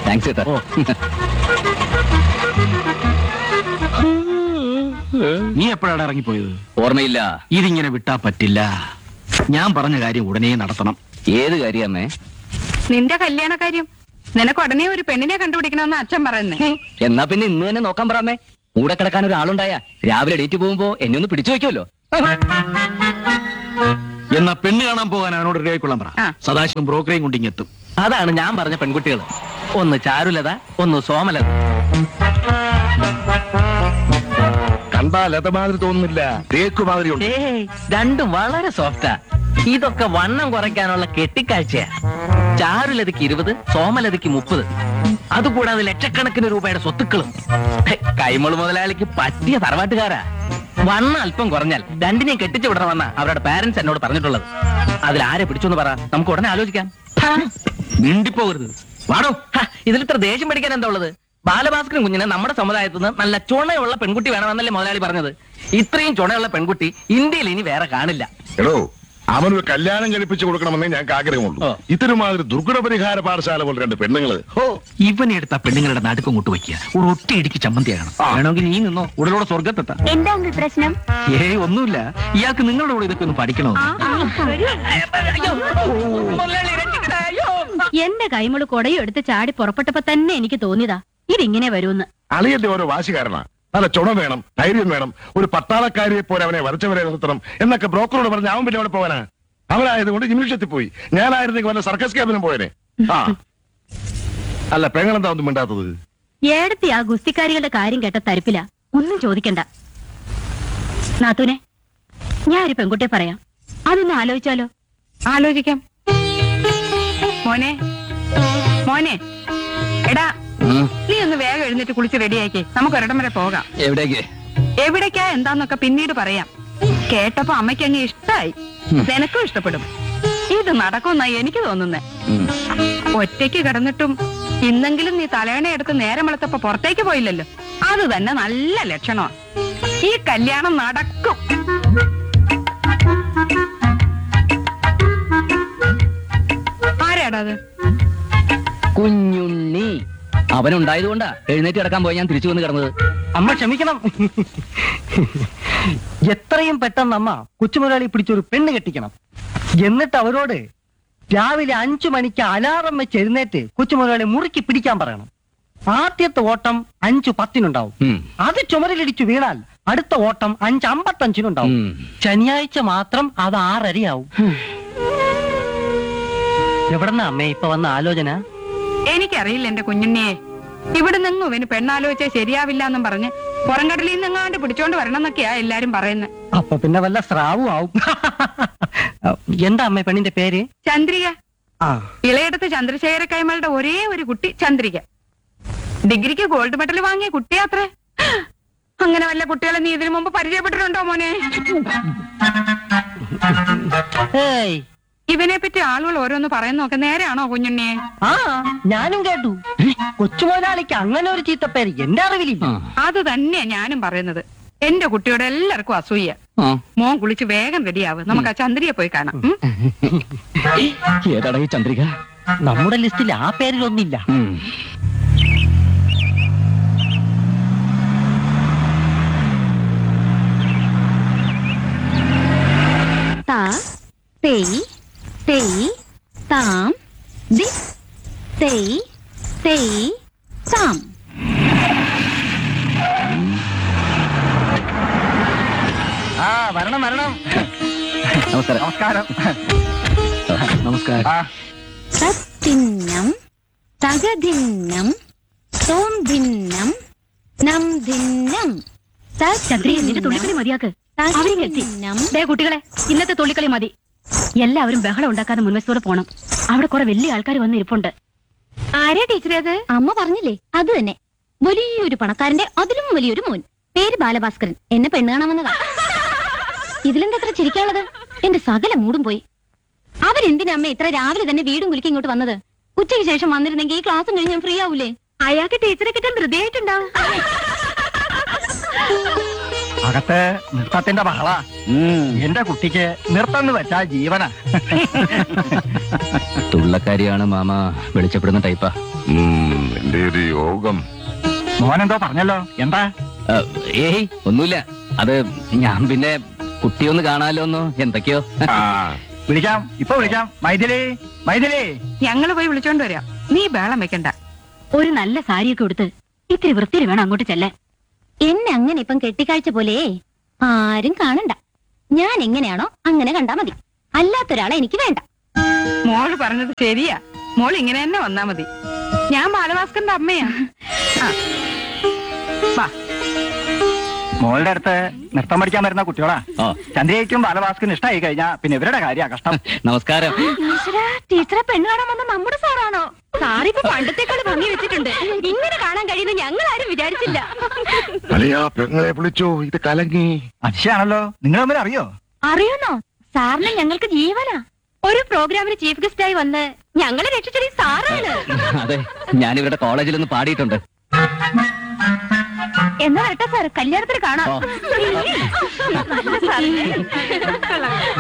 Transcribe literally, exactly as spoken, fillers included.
Thanks ഏട്ടാ. നീ എപ്പോഴാണ് ഇറങ്ങിപ്പോയത്? ഓർമ്മയില്ല. ഇതിങ്ങനെ വിട്ടാ പറ്റില്ല. ഞാൻ പറഞ്ഞ കാര്യം ഉടനെ നടത്തണം. ഏത് കാര്യമ്മേ? നിന്റെ കല്യാണ കാര്യം. നിനക്ക് ഉടനെ ഒരു പെണ്ണിനെ കണ്ടുപിടിക്കണമെന്ന് അച്ഛൻ പറയുന്നേ. എന്നാ പിന്നെ ഇന്ന് തന്നെ നോക്കാൻ പറയാമേ. കൂടെ കിടക്കാൻ ഒരാളുണ്ടായ രാവിലെ ഡേറ്റ് പോകുമ്പോ എന്നെ ഒന്ന് പിടിച്ചു വെക്കുമല്ലോ. എന്നാ പെണ്ണ് കാണാൻ പോകാൻ അവനോട് റെഡിയായിക്കൊള്ളാൻ പറ. സദാശിവം ബ്രോക്കറേയും കൊണ്ടിങ്ങെത്തും. അതാണ് ഞാൻ പറഞ്ഞ പെൺകുട്ടികൾ. ഒന്ന് ചാരുലത, ഒന്ന് സോമലത. കണ്ടാ ലത മാതിരി തോന്നുന്നില്ല, തേക്കു മാതിരി ഉണ്ട്. രണ്ടും വളരെ സോഫ്റ്റാ. ഇതൊക്കെ വണ്ണം കുറയ്ക്കാനുള്ള കെട്ടിക്കാഴ്ചയാ. ചാരുലതയ്ക്ക് ഇരുപത്, സോമലതയ്ക്ക് മുപ്പത്. അതുകൂടാതെ ലക്ഷക്കണക്കിന് രൂപയുടെ സ്വത്തുക്കളും. കൈമള് മുതലാളിക്ക് പറ്റിയ തറവാട്ടുകാരാ. വണ്ണം അല്പം കുറഞ്ഞാൽ രണ്ടിനെയും കെട്ടിച്ചു വിടണമെന്നാ അവരുടെ പാരന്റ്സ് എന്നോട് പറഞ്ഞിട്ടുള്ളത്. അതിൽ ആരെ പിടിച്ചോന്ന് പറ, നമുക്ക് ഉടനെ ആലോചിക്കാം. മിണ്ടിപ്പോകരുത്. വാടോ, ഇതിൽ ഇത്ര ദേഷ്യം പിടിക്കാൻ എന്താ ഉള്ളത്? ബാലഭാസ്കരൻ കുഞ്ഞിനെ നമ്മുടെ സമുദായത്തിൽ നിന്ന് നല്ല ചുണയുള്ള പെൺകുട്ടി വേണമെന്നല്ലേ മുതലാളി പറഞ്ഞത്? ഇത്രയും ചുണയുള്ള പെൺകുട്ടി ഇന്ത്യയിൽ ഇനി വേറെ കാണില്ല. എടോ, അവനൊരു കല്യാണം കഴിപ്പിച്ചു കൊടുക്കണമെന്നേ ഞങ്ങൾക്ക് ആഗ്രഹമുള്ളൂ. ഇത്തരമാതിരി ദുർഘട പരിഹാര പാഠശാല പോലെ രണ്ട് പെണ്ണുങ്ങള്. ഓ, ഇവനെ എടുത്ത പെണ്ണുങ്ങളുടെ നടുക്കം കൊണ്ട് വയ്ക്കുക. ഒരു ഒറ്റയിടിക്ക് ചമ്മന്തിയാണ്. വേണമെങ്കിൽ നീ നിന്നോ, ഉടലോടെ സ്വർഗത്തെത്താം. എന്താ പ്രശ്നം? ഏയ് ഒന്നുമില്ല. ഇയാൾക്ക് നിങ്ങളുടെ കൂടെ ഇതൊക്കെ ഒന്ന് പഠിക്കണോ? എന്റെ കൈമള് കൊടയും എടുത്ത് ചാടി പുറപ്പെട്ടപ്പോ തന്നെ എനിക്ക് തോന്നിയതാ ഇതിങ്ങനെ വരുമെന്ന്. അളിയന്റെ ഓരോ വാശിക്കാരനാ. നല്ല ചുണ വേണം, ധൈര്യം വേണം, ഒരു പട്ടാളക്കാരിയെ പോലെ അവനെ വരച്ചവരെ നിർത്തണം എന്നൊക്കെ ബ്രോക്കറോട് പറഞ്ഞ് അവൻ പിന്നെ അവിടെ പോവാനാ. അവനായതുകൊണ്ട് നിമിഷത്തിൽ പോയി. ഞാനായിരുന്നെങ്കിൽ വല്ല സർക്കസ് ക്യാബിനും പോയനെ. ആ അല്ല, പെങ്ങളെന്താ ഒന്നും മിണ്ടാത്തത്? ഏടത്തി ആ ഗുസ്തിക്കാരികളുടെ കാര്യം കേട്ട തരിപ്പില. ഒന്നും ചോദിക്കണ്ട. നാത്തൂനെ, ഞാൻ ഒരു പെൺകുട്ടിയെ പറയാം. അതൊന്ന് ആലോചിച്ചാലോ? ആലോചിക്കാം. മോനെ മോനെ എടാ, നീ ഒന്ന് വേഗം എഴുന്നേറ്റ് കുളിച്ച് റെഡിയാക്കി നമുക്ക് ഒരിടം വരെ പോകാം. എവിടേക്ക്? എവിടേക്കാ എന്താന്നൊക്കെ പിന്നീട് പറയാം. കേട്ടപ്പോ അമ്മയ്ക്ക് അങ്ങ് ഇഷ്ടായി. നിനക്കും ഇഷ്ടപ്പെടും. ഇത് നടക്കുമെന്നായി എനിക്ക് തോന്നുന്നേ. ഒറ്റയ്ക്ക് കിടന്നിട്ടും ഇന്നെങ്കിലും നീ തലയണ എടുത്ത് നേരം വെളുത്തപ്പോ പുറത്തേക്ക് പോയില്ലല്ലോ. അത് തന്നെ നല്ല ലക്ഷണമാണ്. ഈ കല്യാണം നടക്കും. ആരാടാ അത്? കുഞ്ഞുണ്ണി. അവനുണ്ടായതുകൊണ്ടാ എഴുന്നേറ്റ് കിടക്കാൻ പോയി ഞാൻ തിരിച്ചു വന്ന് കിടന്നത്. അമ്മ ക്ഷമിക്കണം. എത്രയും പെട്ടെന്ന് അമ്മ കൊച്ചുമുതലാളി പിടിച്ചൊരു പെണ്ണ് കെട്ടിക്കണം. എന്നിട്ട് അവരോട് രാവിലെ അഞ്ചു മണിക്ക് അലാറം വെച്ച് എഴുന്നേറ്റ് കൊച്ചുമുതലാളി മുറുക്കി പിടിക്കാൻ പറയണം. ആദ്യത്തെ ഓട്ടം അഞ്ചു പത്തിനുണ്ടാവും. അത് ചുമരിലിടിച്ചു വീണാൽ അടുത്ത ഓട്ടം അഞ്ച് അമ്പത്തഞ്ചിനുണ്ടാവും. ശനിയാഴ്ച മാത്രം അത് ആറരയാവും. എവിടെന്നാ അമ്മേ ഇപ്പൊ വന്ന ആലോചന? എനിക്കറിയില്ല എന്റെ കുഞ്ഞുണ്ണിയെ. ഇവിടെ നിന്നും ഇവന് പെണ്ണാലോചിച്ചാൽ ശരിയാവില്ല എന്നും പറഞ്ഞ് പുറംകടലിൽ നിന്നെങ്ങാണ്ട് പിടിച്ചോണ്ട് വരണം എന്നൊക്കെയാ എല്ലാരും പറയുന്നത്. അപ്പൊ പിന്നെ വല്ല സ്രാവും ആവും. എന്താ അമ്മ പെണ്ണിന്റെ പേര്? ചന്ദ്രിക. ഇളയടത്ത് ചന്ദ്രശേഖര കൈമളുടെ ഒരേ ഒരു കുട്ടി ചന്ദ്രിക. ഡിഗ്രിക്ക് ഗോൾഡ് മെഡൽ വാങ്ങിയ കുട്ടിയാത്രേ. അങ്ങനെ വല്ല കുട്ടികളെ നീ ഇതിനു മുമ്പ് പരിചയപ്പെട്ടിട്ടുണ്ടോ മോനെ? ഇവനെ പറ്റി ആളുകൾ ഓരോന്ന് പറയുന്നൊക്കെ നേരെയാണോ കുഞ്ഞുണ്ണിയെ? ആ, ഞാനും കേട്ടു. കൊച്ചുമുതലാളിക്ക് അങ്ങനെ ഒരു ചീത്തപ്പേര് എന്റെ അറിവിലില്ല. അത് തന്നെയാ ഞാനും പറയുന്നത്. എന്റെ കുട്ടിയോട് എല്ലാവർക്കും അസൂയ. മോൻ കുളിച്ച് വേഗം റെഡിയാവും. നമുക്ക് ആ ചന്ദ്രിയെ പോയി കാണാം. ഏതാടാ ഈ ചന്ദ്രിക? നമ്മുടെ ലിസ്റ്റിൽ ആ പേരിലൊന്നില്ല. തെയ് തെയ് താം ദിസ് തെയ് തെയ് താം. ആ വരണം വരണം. നമസ്കാരം. നമസ്കാരം. നമസ്കാരം. തത്തിന്നം തകധിന്നം തോം ഭിന്നം നം ഭിന്നം. നിന്റെ തുള്ളിക്കളി മതിയാക്ക്. കുട്ടികളെ, ഇന്നത്തെ തുള്ളിക്കളി മതി. എല്ലാവരും ബഹളം ഉണ്ടാക്കാതെ മുൻവശത്തോടെ പോണം. അവിടെ കുറെ വലിയ ആൾക്കാർ വന്ന് ഇരിപ്പുണ്ട്. ആരെയാ ടീച്ചറെ അത്? അമ്മ പറഞ്ഞില്ലേ, അത് തന്നെ. വലിയൊരു പണക്കാരന്റെ അതിലും വലിയൊരു മോൻ. പേര് ബാലഭാസ്കരൻ. എന്നെ പെണ്ണ് കാണാൻ വന്നതാ. ഇതിലെന്താ അത്ര ചിരിക്കാനുള്ളത്? എന്റെ സകല മൂടും പോയി. അവരെന്തിനാ അമ്മ ഇത്ര രാവിലെ തന്നെ വീടും കുലിക്ക് ഇങ്ങോട്ട് വന്നത്? ഉച്ചയ്ക്ക് ശേഷം വന്നിരുന്നെങ്കിൽ ഈ ക്ലാസ്സും കഴിഞ്ഞ് ഞാൻ ഫ്രീ ആവൂലേ? അയാൾക്ക് ടീച്ചറെ കിട്ടാൻ ഹൃദയമായിട്ടുണ്ടാവും. അകത്ത് നൃത്തത്തിന്റെ ബഹള. എന്റെ കുട്ടിക്ക് നൃത്തം എന്ന് വെച്ചാ ജീവനാ. തുള്ളക്കാരിയാണ് മാമ, വെളിച്ചപ്പെടുന്ന ടൈപ്പാ. ഉം, എന്റെ ഒരു യോഗം. മോനെന്തോ പറഞ്ഞല്ലോ എന്താ? ആ, ഏയ് ഒന്നുമില്ല. അത് ഞാൻ പിന്നെ കുട്ടിയൊന്ന് കാണാലോ എന്നോ എന്തൊക്കെയോ. ആ, വിളിക്കാം, ഇപ്പൊ വിളിക്കാം. മൈഥിലി, മൈഥിലി. ഞങ്ങള് പോയി വിളിച്ചോണ്ട് വരാം. നീ ബേളം വെക്കണ്ട. ഒരു നല്ല സാരിയൊക്കെ കൊടുത്ത് ഇത്തിരി വൃത്തിയിൽ വേണം അങ്ങോട്ട് ചെല്ലാൻ. എന്നെ അങ്ങനെ ഇപ്പം കെട്ടിക്കാഴ്ച പോലെ ആരും കാണണ്ട. ഞാൻ എങ്ങനെയാണോ അങ്ങനെ കണ്ടാ മതി. അല്ലാത്തൊരാളെ എനിക്ക് വേണ്ട. മോള് പറഞ്ഞത് ശരിയാ. മോൾ ഇങ്ങനെ തന്നെ വന്നാ മതി. ഞാൻ ബാലഭാസ്കറിന്റെ അമ്മയാ. ആ, വാ. മോളുടെ അടുത്ത് നൃത്തം പഠിക്കാൻ വരുന്ന കുട്ടികളാ. ഓ ചന്ദ്രയ്ക്കും ബാലഭാസ്കറിന് ഇഷ്ടമായി കഴിഞ്ഞാ പിന്നെ ഇവരുടെ കാര്യ കഷ്ടം. നമസ്കാരം. ടീച്ചറെ പെണ്ണ് കാണാൻ വന്ന നമ്മുടെ സാറാണോ? സാറിപ്പോ പണ്ടത്തെക്കാൾ ഭംഗി വെച്ചിട്ടുണ്ട്. ഇങ്ങനെ കാണാൻ കഴിയുന്ന ഞങ്ങൾ ആരും വിചാരിച്ചില്ല. അല്ലയാ പെങ്ങളെ വിളിച്ചോ, ഇത് കലങ്ങി. അതിശയാണല്ലോ. നിങ്ങൾ തമ്മിൽ അറിയോ? അറിയുന്നോ? സാറിന് ഞങ്ങൾക്ക് ജീവനാ. ഒരു പ്രോഗ്രാമിന് ചീഫ് ഗസ്റ്റ് ആയി വന്ന് ഞങ്ങളെ രക്ഷിച്ചത് ഈ സാറാണ്. അതെ, ഞാൻ ഇവരുടെ കോളേജിൽ ഒന്ന് പാടിയിട്ടുണ്ട്. എന്നാ കേട്ടോ സാർ, കല്യാണത്തിന് കാണാം. ഓ. നല്ല സാറല്ലേ?